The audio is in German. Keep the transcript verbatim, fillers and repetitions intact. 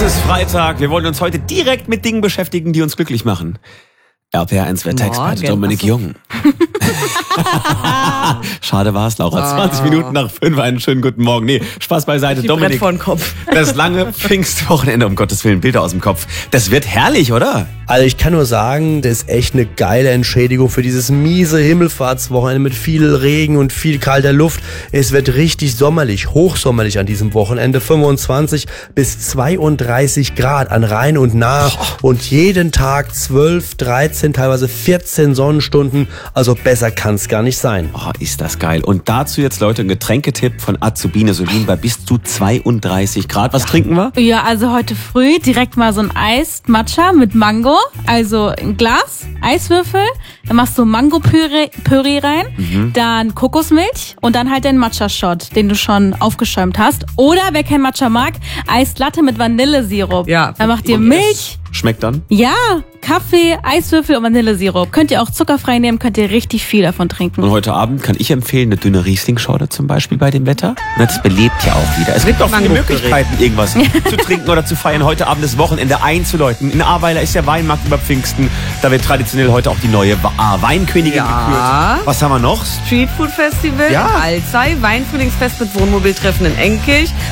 ist Freitag. Wir wollen uns heute direkt mit Dingen beschäftigen, die uns glücklich machen. R P R eins Wetterexperte Dominik Jung. Schade war's, Laura. zwanzig Minuten nach fünf. Einen schönen guten Morgen. Nee, Spaß beiseite. Die Dominik, Brett vor den Kopf. das lange Pfingstwochenende, um Gottes Willen, Bilder aus dem Kopf. Das wird herrlich, oder? Also ich kann nur sagen, das ist echt eine geile Entschädigung für dieses miese Himmelfahrtswochenende mit viel Regen und viel kalter Luft. Es wird richtig sommerlich, hochsommerlich an diesem Wochenende. fünfundzwanzig bis zweiunddreißig Grad an Rhein und Nah und jeden Tag zwölf, dreizehn, teilweise vierzehn Sonnenstunden. Also besser kann's gar nicht sein. Oh, ist das geil. Und dazu jetzt, Leute, ein Getränketipp von Azubine Solin bei bis zu zweiunddreißig Grad. Was trinken wir? Ja, also heute früh direkt mal so ein Eis Matcha mit Mango. Also ein Glas, Eiswürfel, dann machst du Mango-Püree Püree rein, mhm. dann Kokosmilch und dann halt den Matcha-Shot, den du schon aufgeschäumt hast. Oder, wer kein Matcha mag, Eislatte mit Vanillesirup. Ja. Dann macht ihr Milch. Schmeckt dann? Ja, Kaffee, Eiswürfel und Vanillesirup. Könnt ihr auch zuckerfrei nehmen, könnt ihr richtig viel davon trinken. Und heute Abend kann ich empfehlen, eine dünne Riesling-Schorle zum Beispiel bei dem Wetter. Das belebt ja auch wieder. Es gibt auch viele Möglichkeiten, irgendwas zu trinken oder zu feiern. Heute Abend ist Wochenende einzuläuten. In Ahrweiler ist der Weinmarkt über Pfingsten. Da wird traditionell heute auch die neue Weinkönigin Ja. gekürt. Was haben wir noch? Streetfood Festival Ja. in Alzey, Weinfrühlingsfest mit Wohnmobiltreffen in Enkirch,